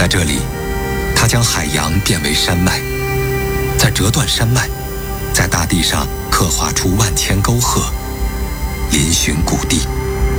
在这里，他将海洋变为山脉，再折断山脉，在大地上刻画出万千沟壑，嶙峋古地。